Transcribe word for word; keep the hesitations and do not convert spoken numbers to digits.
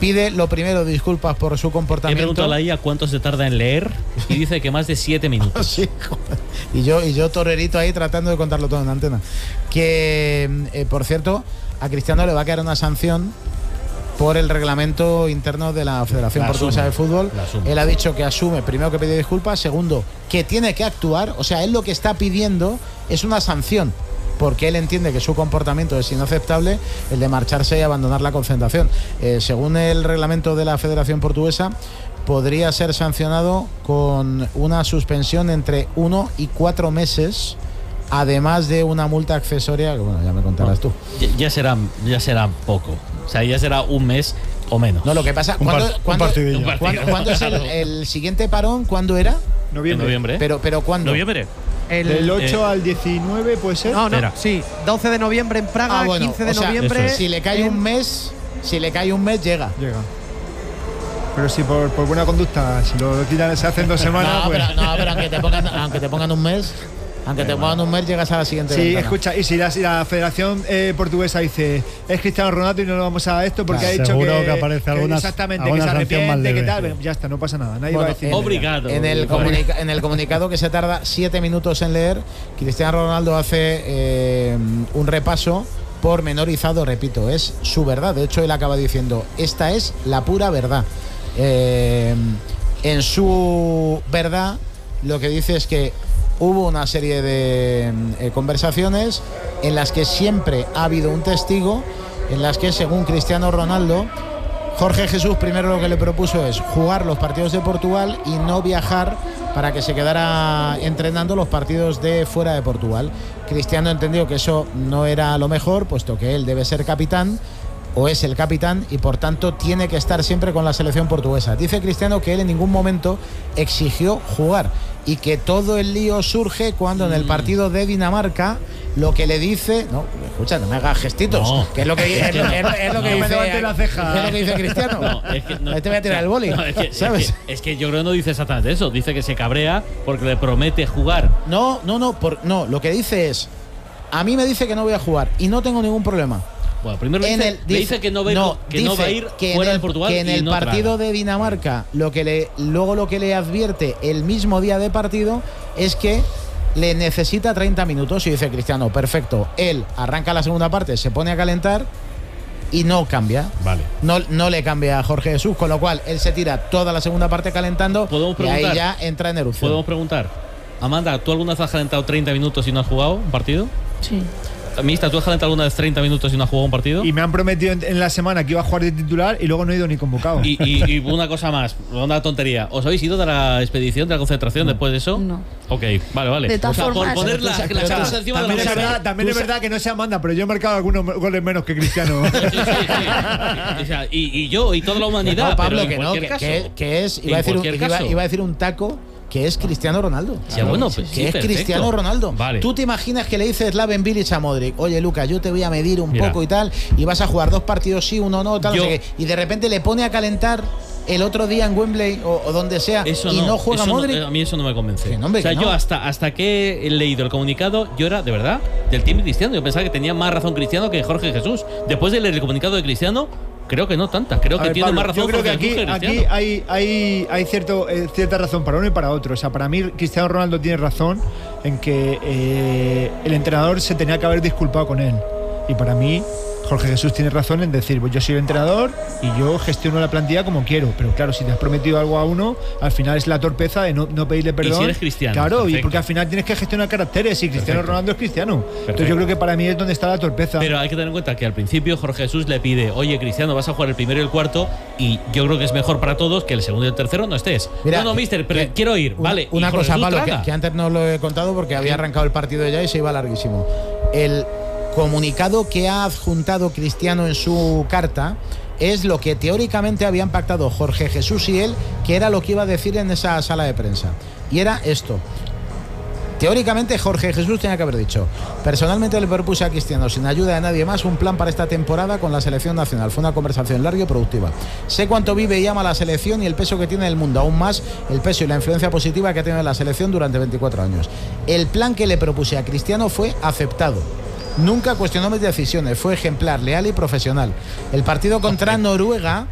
pide lo primero disculpas por su comportamiento. He preguntado a la I A cuánto se tarda en leer y dice que más de siete minutos. Sí, joder. Y yo, y yo torerito ahí tratando de contarlo todo en antena. Que, eh, por cierto, a Cristiano le va a quedar una sanción por el reglamento interno de la Federación La Portuguesa asume, de Fútbol. la asume. Él ha dicho que asume, primero, que pide disculpas, segundo, que tiene que actuar. O sea, él lo que está pidiendo es una sanción, porque él entiende que su comportamiento es inaceptable, el de marcharse y abandonar la concentración. Eh, según el reglamento de la Federación Portuguesa, podría ser sancionado con una suspensión entre uno y cuatro meses, además de una multa accesoria, que bueno, ya me contarás tú. Ya, ya será ya será poco. O sea, ya será un mes o menos. No, lo que pasa, Un ¿cuándo, par- un ¿cuándo, partidillo. ¿cuándo, Un ¿cuándo es el, el siguiente parón? ¿Cuándo era? En Noviembre. noviembre. ¿eh? Pero, pero ¿cuándo? Noviembre. El, Del ocho eh, al diecinueve, ¿puede ser? no, no, Espera. sí. doce de noviembre en Praga, Ah, bueno, quince de o sea, noviembre. eso es. Si le cae en- un mes, si le cae un mes, llega. Llega. Pero si por, por buena conducta, si lo quitan, se hacen dos semanas, No, pues. pero, no, pero aunque te pongan, aunque te pongan un mes, aunque te pongan un mes, llegas a la siguiente. Sí, ventana. escucha, y si la, si la Federación eh, Portuguesa dice es Cristiano Ronaldo y no lo vamos a esto porque Claro, ha dicho seguro que, que aparece alguna- exactamente, alguna que se sanción más arrepiente, que leve. tal, ya está, no pasa nada, nadie Bueno, va a decir en- Obrigado. En el, comunica- en el comunicado, que se tarda siete minutos en leer, Cristiano Ronaldo hace eh, un repaso pormenorizado, repito, es su verdad. De hecho, él acaba diciendo, esta es la pura verdad. Eh, en su verdad, lo que dice es que hubo una serie de eh, conversaciones en las que siempre ha habido un testigo, en las que, según Cristiano Ronaldo, Jorge Jesús primero lo que le propuso es jugar los partidos de Portugal y no viajar para que se quedara entrenando los partidos de fuera de Portugal. Cristiano entendió que eso no era lo mejor, puesto que él debe ser capitán, o es el capitán, y por tanto tiene que estar siempre con la selección portuguesa. Dice Cristiano que él en ningún momento exigió jugar y que todo el lío surge cuando en el partido de Dinamarca lo que le dice, no, escucha, no me hagas gestitos, No. que es lo que, es, lo- es lo- es lo que No me dice, levante la ceja. es lo que dice Cristiano. No, es que no- Ahí te voy a tirar el boli, No, es, que, es ¿sabes? que- es que yo creo que no dice exactamente eso. Dice que se cabrea porque le promete jugar. No, no, no, por, no, lo que dice es, a mí me dice que no voy a jugar y no tengo ningún problema. Bueno, primero le En dice, el- le dice que no va a ir, que no dice va a ir que en fuera el- de Portugal. que en y el no partido traga. de Dinamarca, lo que le, luego lo que le advierte el mismo día de partido es que le necesita treinta minutos. Y dice Cristiano, perfecto, él arranca la segunda parte, se pone a calentar y no cambia. Vale. No, no le cambia a Jorge Jesús, con lo cual él se tira toda la segunda parte calentando ¿Podemos y ahí preguntar? ya entra en erupción. Podemos preguntar. Amanda, ¿tú alguna vez has calentado treinta minutos y no has jugado un partido? Sí. Mista, ¿tú has calentado alguna vez treinta minutos y no has jugado un partido? Y me han prometido en, en la semana que iba a jugar de titular y luego no he ido ni convocado. Y, y- y una cosa más, una tontería. ¿Os habéis ido de la expedición, de la concentración después de eso? No. Ok, vale, vale. De todas O sea, por formas- poner la, Pero las tú- cosas encima de la También es mesa. verdad, también es verdad que no se Amanda, pero yo he marcado algunos goles menos que Cristiano. Sí, sí, sí. O sea, y, y yo y toda la humanidad. No, Pablo, pero en que no, cualquier que, caso. que- que es, En iba a, decir un, cualquier iba, caso. iba a decir un taco que es Cristiano Ronaldo. Ya, bueno, pues que sí, es perfecto. Cristiano Ronaldo. Vale. Tú te imaginas que le dices Slaven Bilic a Modric, oye Lucas, yo te voy a medir un Mira. poco y tal, y vas a jugar dos partidos sí, uno no, tal, Yo- no sé qué, y de repente le pone a calentar el otro día en Wembley o, o donde sea Eso y no, juega eso no- Modric. a mí eso no me convence. Que no, hombre, o sea, que no. yo hasta, hasta que he leído el comunicado, yo era, de verdad, del team Cristiano. Yo pensaba que tenía más razón Cristiano que Jorge Jesús. Después de leer el comunicado de Cristiano, creo que no tanta. Creo A que ver, tiene Pablo, más razón yo creo que Jorge aquí, Jesús que aquí Cristiano. hay, hay, hay cierto, eh, cierta razón para uno y para otro. O sea, para mí Cristiano Ronaldo tiene razón en que eh, el entrenador se tenía que haber disculpado con él. Y para mí Jorge Jesús tiene razón en decir, pues yo soy el entrenador y yo gestiono la plantilla como quiero. Pero claro, si te has prometido algo a uno, al final es la torpeza de no, no pedirle perdón. Y si eres cristiano, Claro, y perfecto. porque al final tienes que gestionar caracteres y Cristiano Perfecto. Ronaldo es cristiano. Entonces Perfecto. yo creo que para mí es donde está la torpeza. Pero hay que tener en cuenta que al principio Jorge Jesús le pide, oye Cristiano, vas a jugar el primero y el cuarto, y yo creo que es mejor para todos que el segundo y el tercero no estés. Mira, no, no, mister, pero que- quiero ir. Una, vale. y una Jorge cosa, Jesús Pablo, que, traga. que antes no lo he contado porque había arrancado el partido ya y se iba larguísimo. El comunicado que ha adjuntado Cristiano en su carta es lo que teóricamente habían pactado Jorge Jesús y él, que era lo que iba a decir en esa sala de prensa. Y era esto. Teóricamente Jorge Jesús tenía que haber dicho: personalmente le propuse a Cristiano, sin ayuda de nadie más, un plan para esta temporada con la selección nacional. Fue una conversación larga y productiva. Sé cuánto vive y ama la selección y el peso que tiene en el mundo, aún más el peso y la influencia positiva que ha tenido en la selección durante veinticuatro años. El plan que le propuse a Cristiano fue aceptado. Nunca cuestionó mis decisiones, fue ejemplar, leal y profesional. El partido contra Noruega